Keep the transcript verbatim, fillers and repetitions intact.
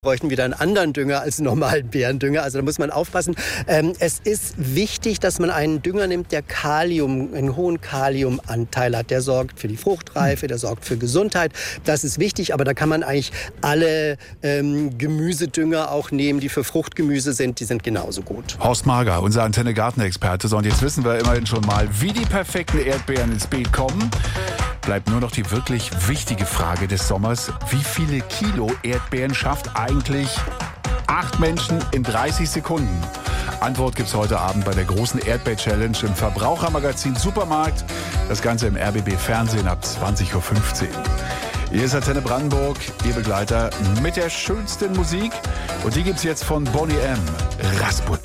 bräuchten wieder einen anderen Dünger als einen normalen Bärendünger. Also da muss man aufpassen. Ähm, es ist wichtig, dass man einen Dünger nimmt, der Kalium, einen hohen Kaliumanteil hat. Der sorgt für die Fruchtreife, der sorgt für Gesundheit. Das ist wichtig, aber da kann man eigentlich alle ähm, Gemüsedünger auch nehmen, die für Fruchtgemüse sind. Die sind genauso gut. Horst Mager, unser Antenne-Garten-Experte. So, und jetzt wissen wir immerhin schon mal, wie die perfekten Erdbeeren ins Beet kommen. Bleibt nur noch die wirklich wichtige Frage des Sommers. Wie viele Kilo Erdbeeren schafft eigentlich acht Menschen in dreißig Sekunden? Antwort gibt's heute Abend bei der großen Erdbeer-Challenge im Verbrauchermagazin Supermarkt. Das Ganze im R B B Fernsehen ab zwanzig Uhr fünfzehn. Hier ist Antenne Brandenburg, Ihr Begleiter mit der schönsten Musik. Und die gibt's jetzt von Boney M. Rasputin.